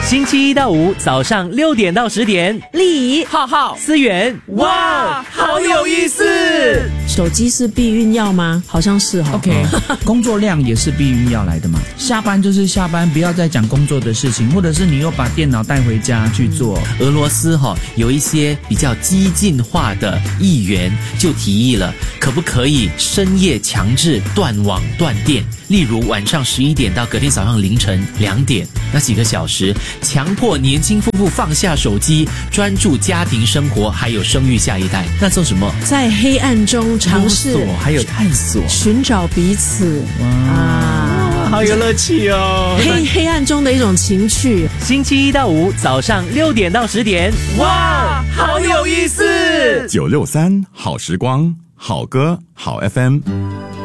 星期一到五早上6点到10点， 丽怡、 浩浩、 思源，哇，好有意思！ 手机是避孕药吗？好像是哈。 OK， 工作量也是避孕药来的嘛。下班就是下班，不要再讲工作的事情，或者是你又把电脑带回家去做。 俄罗斯有一些比较激进化的议员就提议了，可不可以深夜强制断网断电？例如晚上11点到隔天早上凌晨2点，那几个小时，强迫年轻夫妇放下手机，专注家庭生活，还有生育下一代。那做什么？ 在黑暗中尝试摸索还有探索， 寻找彼此啊， 好有乐趣哦！ 黑暗中的一种情趣。 星期一到五早上6点到10点，哇，好有意思！ 963好时光，好歌好 FM。